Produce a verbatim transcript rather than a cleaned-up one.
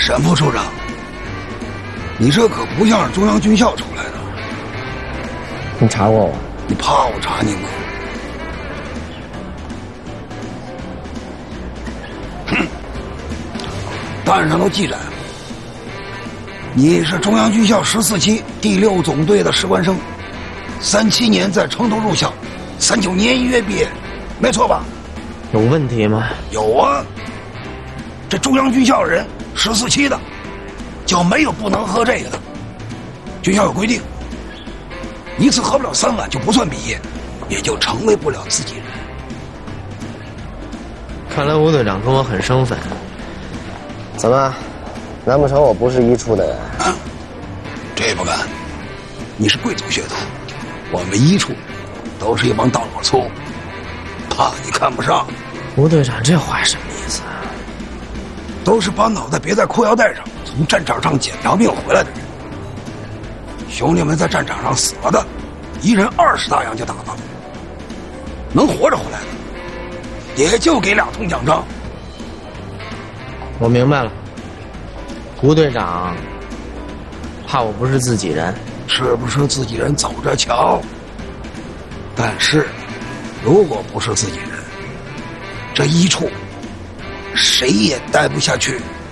沈副处长，你这可不像是中央军校出来的。 你查过我？ 你怕我查你吗？哼，档案上都记载，你是中央军校十四期第六总队的士官生，三七年在成都入校，三九年一月毕业，没错吧？ 有问题吗？ 有啊，这中央军校人十四期的，就没有不能喝这个的。军校有规定，一次喝不了三碗就不算毕业，也就成为不了自己人。 看来吴队长跟我很生分。 怎么，难不成我不是一处的人？ 啊，这不敢，你是贵族血统，我们一处都是一帮大老粗，怕你看不上。 吴队长这话什么意思啊？ 都是把脑袋别在裤腰带上，从战场上捡条命回来的人。兄弟们在战场上死了的，一人二十大洋就打发，能活着回来的，也就给俩铜奖章。 我明白了，吴队长怕我不是自己人， 是不是自己人走着瞧？但是，如果不是自己人，这一处谁也待不下去。